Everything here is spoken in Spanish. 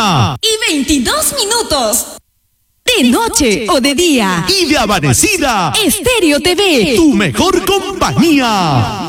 Y 22 minutos. De noche o de día. Y de amanecida. Estéreo TV. Tu mejor compañía.